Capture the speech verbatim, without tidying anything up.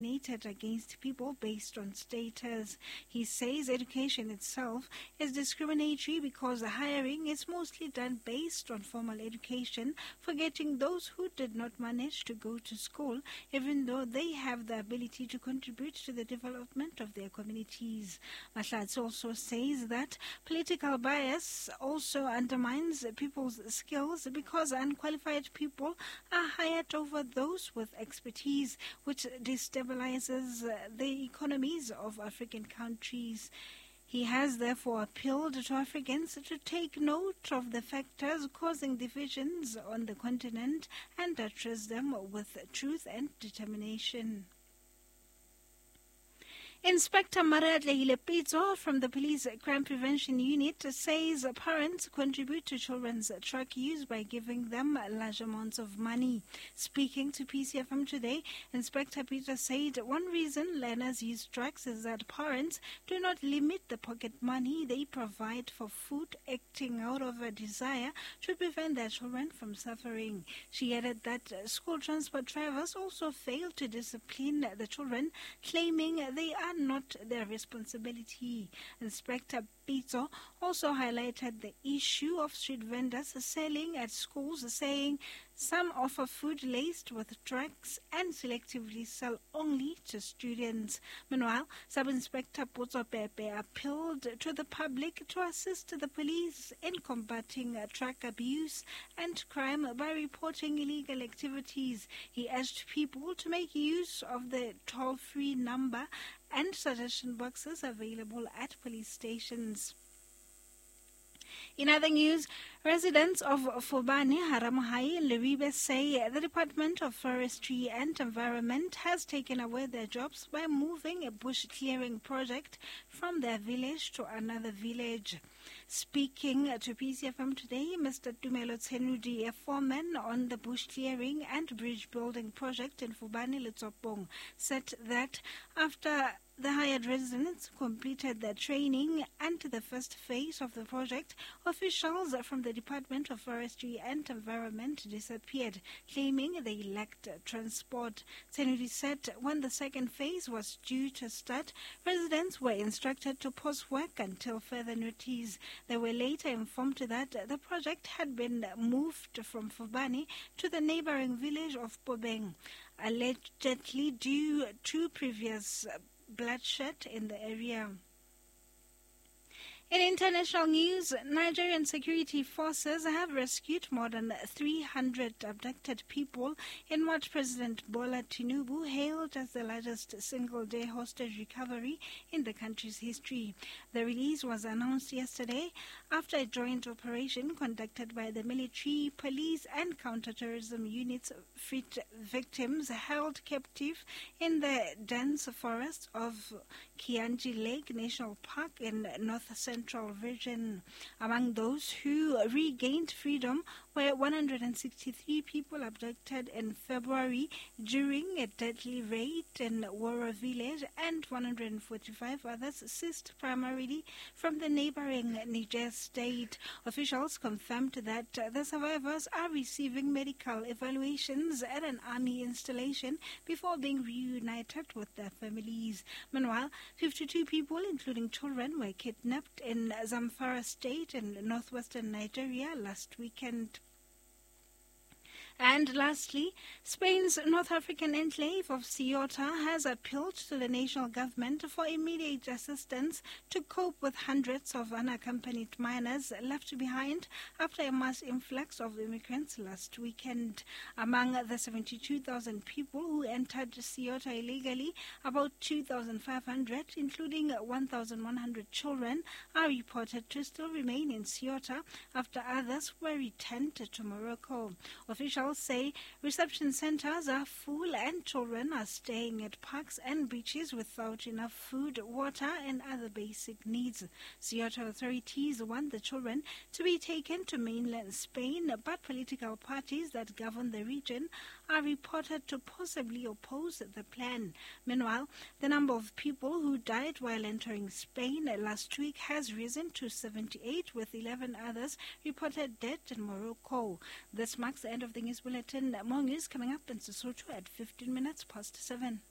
against people based on status. He says education itself is discriminatory because the hiring is mostly done based on formal education, forgetting those who did not manage to go to school, even though they have the ability to contribute to the development of their communities. Mahlatsi also says that political bias also undermines people's skills because unqualified people are hired over those with expertise, which destabilizes uh, the economies of African countries. He has therefore appealed to Africans to take note of the factors causing divisions on the continent and address them with truth and determination. Inspector Maradle Pitso from the Police Crime Prevention Unit says parents contribute to children's drug use by giving them large amounts of money. Speaking to P C F M today, Inspector Pitso said one reason learners use drugs is that parents do not limit the pocket money they provide for food, acting out of a desire to prevent their children from suffering. She added that school transport drivers also fail to discipline the children, claiming they are not their responsibility. Inspector Pitso also highlighted the issue of street vendors selling at schools, saying some offer food laced with drugs and selectively sell only to students. Meanwhile, Sub-Inspector Potso Pepe appealed to the public to assist the police in combating drug abuse and crime by reporting illegal activities. He urged people to make use of the toll-free number and suggestion boxes available at police stations. In other news, residents of Fubane, Haramuhai, and Leribe say the Department of Forestry and Environment has taken away their jobs by moving a bush clearing project from their village to another village. Speaking to P C F M today, Mister Tumelo Tsenudi, a foreman on the bush clearing and bridge building project in Fubane, Letsopong, said that after the hired residents completed their training and the first phase of the project, officials from the Department of Forestry and Environment disappeared, claiming they lacked transport. Tsenudi said when the second phase was due to start, residents were instructed to pause work until further notice. They were later informed that the project had been moved from Fubane to the neighboring village of Pobeng, allegedly due to previous bloodshed in the area. In international news, Nigerian security forces have rescued more than three hundred abducted people in what President Bola Tinubu hailed as the largest single-day hostage recovery in the country's history. The release was announced yesterday after a joint operation conducted by the military, police, and counterterrorism units freed victims held captive in the dense forest of Kianji Lake National Park in north central Central Region. Among those who regained freedom were one hundred sixty-three people abducted in February during a deadly raid in Woro village, and one hundred forty-five others seized primarily from the neighboring Niger state. Officials confirmed that the survivors are receiving medical evaluations at an army installation before being reunited with their families. Meanwhile, fifty-two people, including children, were kidnapped in Zamfara state in northwestern Nigeria last weekend. And lastly, Spain's North African enclave of Ceuta has appealed to the national government for immediate assistance to cope with hundreds of unaccompanied minors left behind after a mass influx of immigrants last weekend. Among the seventy-two thousand people who entered Ceuta illegally, about two thousand five hundred, including one thousand one hundred children, are reported to still remain in Ceuta after others were returned to Morocco. Officials say reception centers are full and children are staying at parks and beaches without enough food, water, and other basic needs. Ceuta authorities want the children to be taken to mainland Spain, but political parties that govern the region are reported to possibly oppose the plan. Meanwhile, the number of people who died while entering Spain last week has risen to seventy-eight, with eleven others reported dead in Morocco. This marks the end of the news bulletin. More news coming up in Sesotho at fifteen minutes past seven.